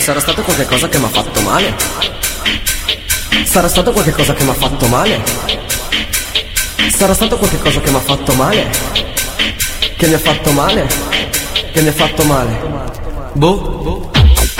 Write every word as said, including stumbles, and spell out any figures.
sarà stato qualche cosa che mi ha fatto male. Sarà stato qualche cosa che mi ha fatto male. Sarà stato qualche cosa che mi ha fatto male. Che mi ha fatto male. Che mi ha fatto male. Boh.